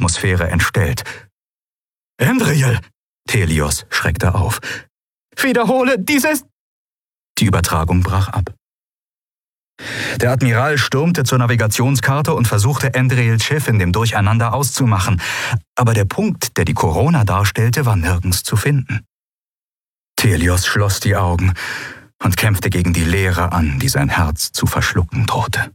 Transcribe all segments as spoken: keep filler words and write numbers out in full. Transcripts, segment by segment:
Atmosphäre entstellt. »Andriel!« Thelios schreckte auf. »Wiederhole dieses...« Die Übertragung brach ab. Der Admiral stürmte zur Navigationskarte und versuchte, Andriels Schiff in dem Durcheinander auszumachen. Aber der Punkt, der die Corona darstellte, war nirgends zu finden. Thelios schloss die Augen und kämpfte gegen die Leere an, die sein Herz zu verschlucken drohte.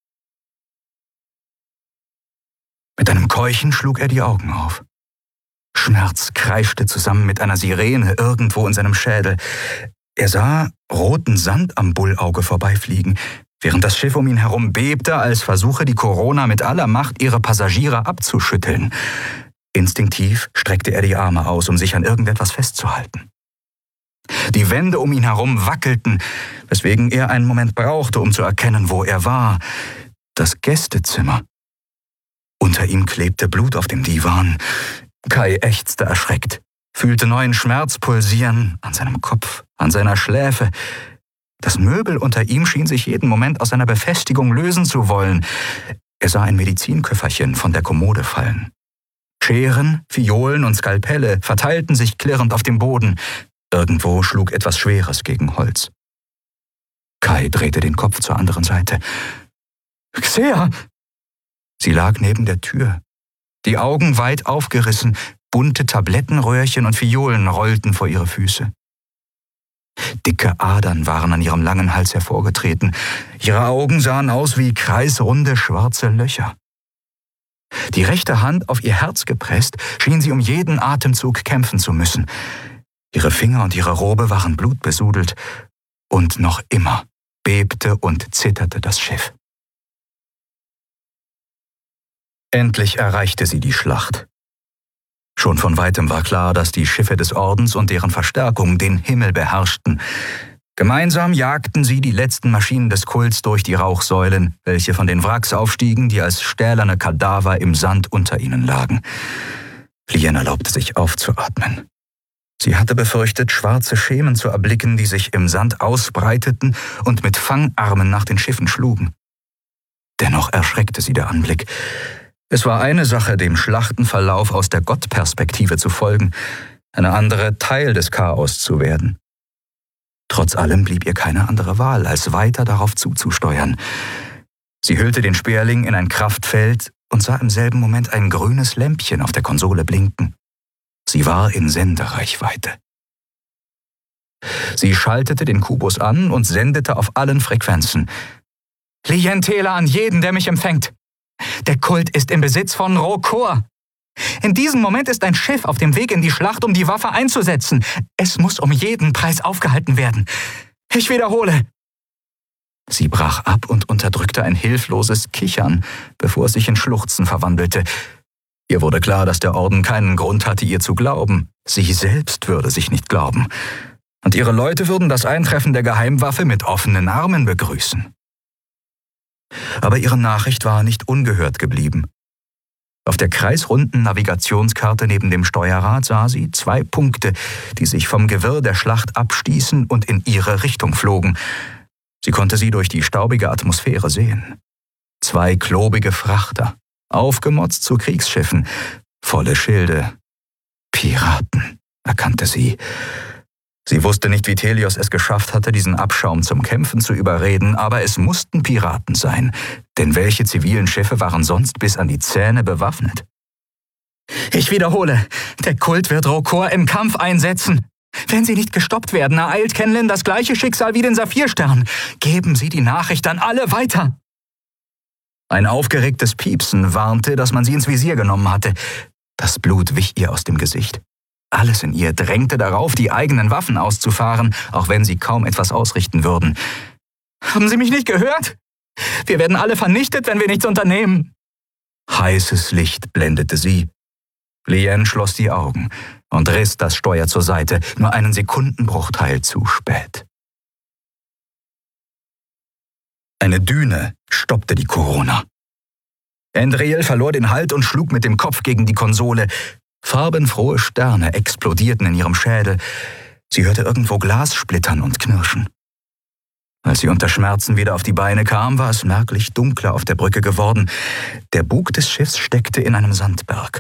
Mit einem Keuchen schlug er die Augen auf. Schmerz kreischte zusammen mit einer Sirene irgendwo in seinem Schädel. Er sah roten Sand am Bullauge vorbeifliegen, während das Schiff um ihn herum bebte, als versuche die Corona mit aller Macht ihre Passagiere abzuschütteln. Instinktiv streckte er die Arme aus, um sich an irgendetwas festzuhalten. Die Wände um ihn herum wackelten, weswegen er einen Moment brauchte, um zu erkennen, wo er war. Das Gästezimmer. Unter ihm klebte Blut auf dem Divan. Kai ächzte erschreckt, fühlte neuen Schmerz pulsieren an seinem Kopf, an seiner Schläfe. Das Möbel unter ihm schien sich jeden Moment aus seiner Befestigung lösen zu wollen. Er sah ein Medizinköfferchen von der Kommode fallen. Scheren, Fiolen und Skalpelle verteilten sich klirrend auf dem Boden. Irgendwo schlug etwas Schweres gegen Holz. Kai drehte den Kopf zur anderen Seite. »Xea!« Sie lag neben der Tür. Die Augen weit aufgerissen, bunte Tablettenröhrchen und Fiolen rollten vor ihre Füße. Dicke Adern waren an ihrem langen Hals hervorgetreten. Ihre Augen sahen aus wie kreisrunde schwarze Löcher. Die rechte Hand auf ihr Herz gepresst, schien sie um jeden Atemzug kämpfen zu müssen. Ihre Finger und ihre Robe waren blutbesudelt. Und noch immer bebte und zitterte das Schiff. Endlich erreichte sie die Schlacht. Schon von weitem war klar, dass die Schiffe des Ordens und deren Verstärkung den Himmel beherrschten. Gemeinsam jagten sie die letzten Maschinen des Kults durch die Rauchsäulen, welche von den Wracks aufstiegen, die als stählerne Kadaver im Sand unter ihnen lagen. Lien erlaubte sich aufzuatmen. Sie hatte befürchtet, schwarze Schemen zu erblicken, die sich im Sand ausbreiteten und mit Fangarmen nach den Schiffen schlugen. Dennoch erschreckte sie der Anblick. Es war eine Sache, dem Schlachtenverlauf aus der Gottperspektive zu folgen, eine andere, Teil des Chaos zu werden. Trotz allem blieb ihr keine andere Wahl, als weiter darauf zuzusteuern. Sie hüllte den Sperling in ein Kraftfeld und sah im selben Moment ein grünes Lämpchen auf der Konsole blinken. Sie war in Sendereichweite. Sie schaltete den Kubus an und sendete auf allen Frequenzen. »Lien Tela an jeden, der mich empfängt! Der Kult ist im Besitz von Rokor. In diesem Moment ist ein Schiff auf dem Weg in die Schlacht, um die Waffe einzusetzen. Es muss um jeden Preis aufgehalten werden. Ich wiederhole.« Sie brach ab und unterdrückte ein hilfloses Kichern, bevor es sich in Schluchzen verwandelte. Ihr wurde klar, dass der Orden keinen Grund hatte, ihr zu glauben. Sie selbst würde sich nicht glauben. Und ihre Leute würden das Eintreffen der Geheimwaffe mit offenen Armen begrüßen. Aber ihre Nachricht war nicht ungehört geblieben. Auf der kreisrunden Navigationskarte neben dem Steuerrad sah sie zwei Punkte, die sich vom Gewirr der Schlacht abstießen und in ihre Richtung flogen. Sie konnte sie durch die staubige Atmosphäre sehen. Zwei klobige Frachter, aufgemotzt zu Kriegsschiffen, volle Schilde. Piraten, erkannte sie. Sie wusste nicht, wie Thelios es geschafft hatte, diesen Abschaum zum Kämpfen zu überreden, aber es mussten Piraten sein, denn welche zivilen Schiffe waren sonst bis an die Zähne bewaffnet? »Ich wiederhole, der Kult wird Rokor im Kampf einsetzen. Wenn sie nicht gestoppt werden, ereilt Kenlin das gleiche Schicksal wie den Saphirstern. Geben Sie die Nachricht an alle weiter!« Ein aufgeregtes Piepsen warnte, dass man sie ins Visier genommen hatte. Das Blut wich ihr aus dem Gesicht. Alles in ihr drängte darauf, die eigenen Waffen auszufahren, auch wenn sie kaum etwas ausrichten würden. »Haben Sie mich nicht gehört? Wir werden alle vernichtet, wenn wir nichts unternehmen!« Heißes Licht blendete sie. Lien schloss die Augen und riss das Steuer zur Seite, nur einen Sekundenbruchteil zu spät. Eine Düne stoppte die Corona. Andriel verlor den Halt und schlug mit dem Kopf gegen die Konsole. Farbenfrohe Sterne explodierten in ihrem Schädel. Sie hörte irgendwo Glas splittern und knirschen. Als sie unter Schmerzen wieder auf die Beine kam, war es merklich dunkler auf der Brücke geworden. Der Bug des Schiffs steckte in einem Sandberg.